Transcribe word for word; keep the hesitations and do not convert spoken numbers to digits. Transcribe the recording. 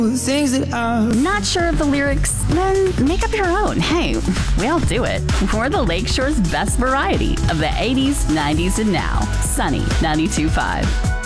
Things that are Not sure of the lyrics? Then make up your own. Hey, we all do it. We're the Lakeshore's best variety of the eighties, nineties, and now. Sunny ninety-two point five.